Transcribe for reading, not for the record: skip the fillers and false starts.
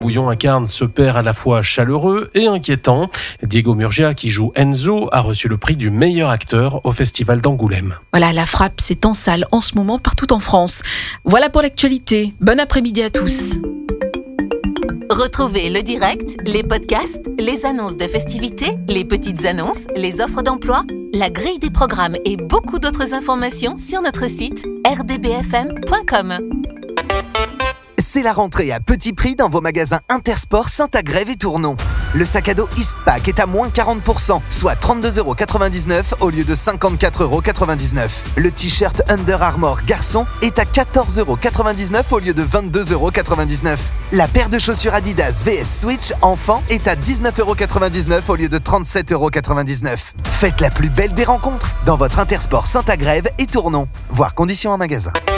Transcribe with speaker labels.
Speaker 1: Bouillon incarne ce père à la fois chaleureux et inquiétant. Diego Murgia, qui joue Enzo, a reçu le prix du meilleur acteur au Festival d'Angoulême.
Speaker 2: Voilà, La Frappe, c'est en salle en ce moment partout en France. Voilà pour l'actualité. Bon après-midi à tous.
Speaker 3: Retrouvez le direct, les podcasts, les annonces de festivités, les petites annonces, les offres d'emploi, la grille des programmes et beaucoup d'autres informations sur notre site rdbfm.com.
Speaker 4: C'est la rentrée à petit prix dans vos magasins Intersport Saint-Agrève et Tournon. Le sac à dos Eastpak est à moins 40%, soit 32,99€ au lieu de 54,99€. Le t-shirt Under Armour garçon est à 14,99€ au lieu de 22,99€. La paire de chaussures Adidas VS Switch enfant est à 19,99€ au lieu de 37,99€. Faites la plus belle des rencontres dans votre Intersport Saint-Agrève et Tournon. Voir conditions en magasin.